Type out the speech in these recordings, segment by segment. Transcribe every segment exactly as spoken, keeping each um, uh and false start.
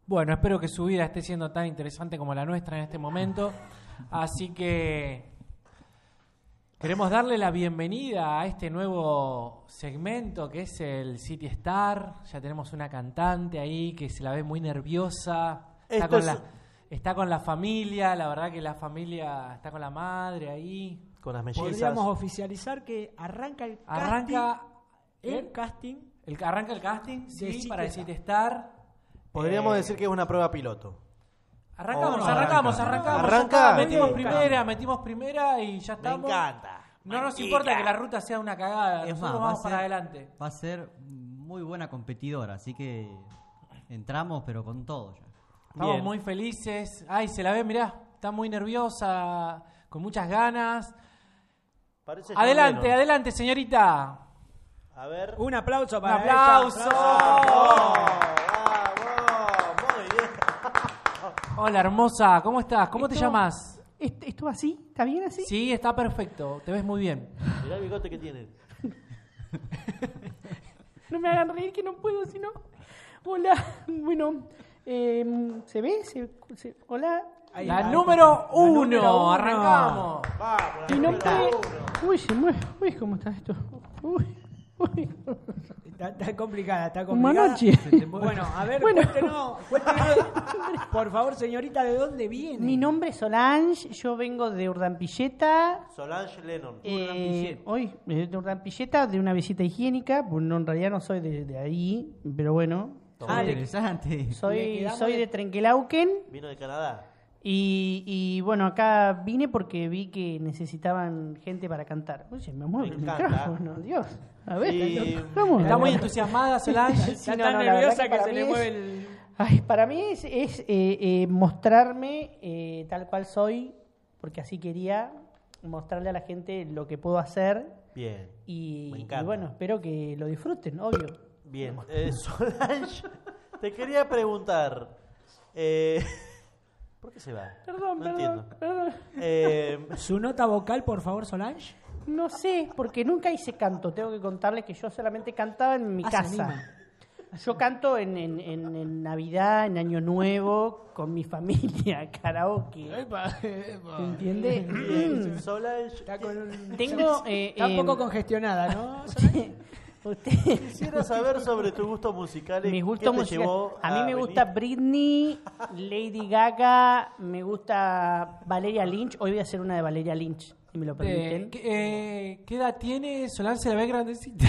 Bueno, espero que su vida esté siendo tan interesante como la nuestra en este momento. Así que queremos darle la bienvenida a este nuevo segmento que es el City Star. Ya tenemos una cantante ahí que se la ve muy nerviosa. Está con, es... la, está con la familia, la verdad que la familia está con la madre ahí. Con las mellizas. Podríamos oficializar que arranca el arranca casting. El casting. El, arranca el casting, sí, City para el Star. City Star. Podríamos eh, decir que es una prueba piloto. Arrancamos, Oh, no, arrancamos, arranca. arrancamos. Arranca. Ya está, metimos Me primera, encanta. metimos primera y ya estamos. Me encanta. No nos Mantica. importa que la ruta sea una cagada. Es Nosotros más, va vamos a para ser- adelante. Va a ser muy buena competidora, así que entramos pero con todo ya. Estamos Bien. muy felices. Ay, se la ve, mirá. Está muy nerviosa, con muchas ganas. Parece John Adelante, Lennon. adelante, señorita. A ver. Un aplauso Un para aplauso. ella. ¡Vamos! ¡Vamos! Muy bien. Hola, hermosa. ¿Cómo estás? ¿Cómo te Esto- llamas? ¿Esto, esto así? ¿Está bien así? Sí, está perfecto. Te ves muy bien. Mirá el bigote que tiene. No me hagan reír que no puedo, si no. Hola, bueno, eh, ¿se ve? ¿Se, se- hola. Ahí La va. número uno. número uno. Arrancamos. Vamos, Mi la nombre... número uno. Uy, se mueve. Uy, ¿cómo está esto? Uy, uy. Está, está complicada, está Como complicada. anoche. Bueno, a ver, Bueno. cuéntenos, cuéntenos, por favor, señorita, ¿de dónde viene? Mi nombre es Solange, yo vengo de Urdampilleta. Solange Lennon. Eh, hoy, eh, de Urdampilleta, de una visita higiénica. Pues no, en realidad no soy de, de ahí, pero bueno. Ah, le- Interesante. Le Soy, quedamos soy de- de Trenquelauquen. Vino de Canadá. Y, y bueno, acá vine porque vi que necesitaban gente para cantar. Oye, me mueve Me el encanta. micrófono, Dios. A ver, Y- ¿cómo? Está muy entusiasmada, Solange. Está Sí, no, tan no, la nerviosa verdad que, que para se mí le es- mueve el... Ay, para mí es, es, eh, eh, mostrarme eh, tal cual soy, porque así quería mostrarle a la gente lo que puedo hacer. Bien. Y, Me encanta. y bueno, espero que lo disfruten, obvio. Bien. Eh, Solange, te quería preguntar. Eh, ¿Por qué se va? Perdón, no perdón, entiendo. perdón. Eh, Su nota vocal, por favor, Solange. No sé, porque nunca hice canto. Tengo que contarles que yo solamente cantaba en mi Ah, se casa. anima. Yo canto en, en, en, en Navidad, en Año Nuevo, con mi familia, karaoke. ¿Entiende? bien. Solange, Está con un- Tengo... eh, Está un eh, poco congestionada, ¿no? Solange? usted, quisiera saber sobre tus gustos musicales. mis ¿Qué gustos te musicales. llevó A mí me venir? gusta Britney, Lady Gaga, me gusta Valeria Lynch. Hoy voy a hacer una de Valeria Lynch, si me lo Eh, permiten. ¿qué, eh, ¿Qué edad tiene? Solange se la ve grandecita.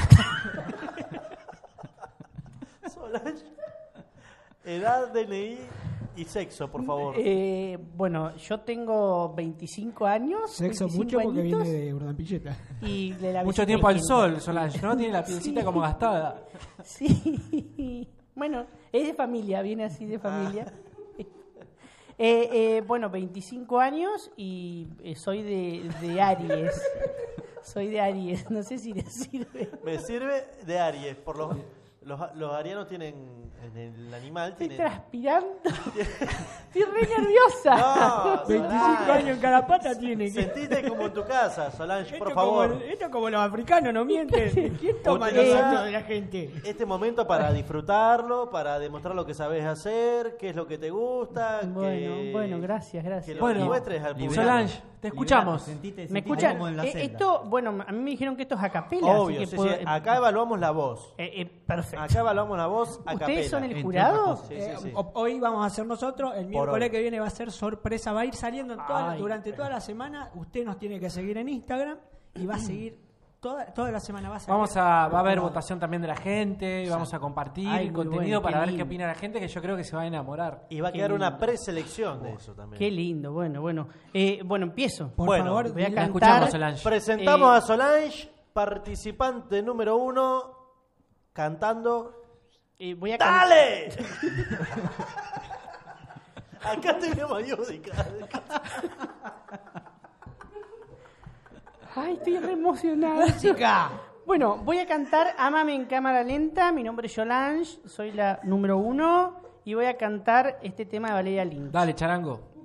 Solange. Edad, D N I y sexo, por favor. Eh, bueno, yo tengo veinticinco años. Sexo veinticinco mucho porque añitos, viene de Urdampilleta. y de la Mucho visita tiempo al higiénica. sol, Solange, ¿no? Tiene la pielcita como gastada. Sí. Bueno, es de familia, viene así de familia. Eh, eh, bueno, veinticinco años y eh, soy de, de Aries. Soy de Aries, no sé si le sirve. Me sirve de Aries. Por los, los, los arianos tienen, en el animal Estoy tienen... transpirando. Estoy re nerviosa. No, veinticinco Solange. años en cada pata tiene. que- Sentite como en tu casa, Solange, Esto por como, favor. esto es como los africanos, no mienten. ¿Quién toma los Utilizá- datos de la gente? Este momento para disfrutarlo, para demostrar lo que sabes hacer, qué es lo que te gusta. Bueno, que, bueno, gracias, Que gracias. lo Bueno, muestres al público. Solange, te escuchamos. Sentite, ¿Me sentite escuchan? como en la Eh, celda. esto, bueno, a mí me dijeron que esto es a capela. Obvio, así sí, que puedo- sí, acá evaluamos la voz. Eh, eh, perfecto. Acá evaluamos la voz a ¿Ustedes capela. son el Entre jurado? otras cosas. Sí, Eh, sí, sí. ho- Hoy vamos a hacer nosotros, el miércoles hoy. que viene va a ser sorpresa, va a ir saliendo en toda la- Ay. durante toda la semana. Usted nos tiene que seguir en Instagram y va a seguir toda, toda la semana. Va a, salir Vamos a, va a haber jurado. votación también de la gente, y vamos a compartir Ay, el muy contenido bueno, para qué ver qué lindo. opina la gente, que yo creo que se va a enamorar. Y va a Qué quedar una lindo. preselección de eso también. Qué lindo, bueno, bueno. Eh, bueno, empiezo. Por Bueno, favor, voy a dile- La cantar. escuchamos, Solange. Presentamos Eh, a Solange, participante número uno, cantando. Eh, voy a cantar. ¡Dale! Acá tenemos música. Ay, estoy re emocionada. Chica. Bueno, voy a cantar Ámame en cámara lenta. Mi nombre es Solange, soy la número uno. Y voy a cantar este tema de Valeria Lynch. Dale, charango.